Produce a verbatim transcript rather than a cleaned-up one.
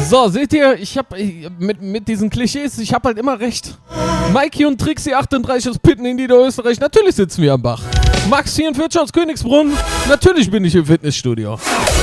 So, seht ihr, ich hab mit, mit diesen Klischees, ich hab halt immer recht. Mikey und Trixie achtunddreißig aus Pitten in Niederösterreich, natürlich sitzen wir am Bach. Max vierundvierzig aus Königsbrunn, natürlich bin ich im Fitnessstudio.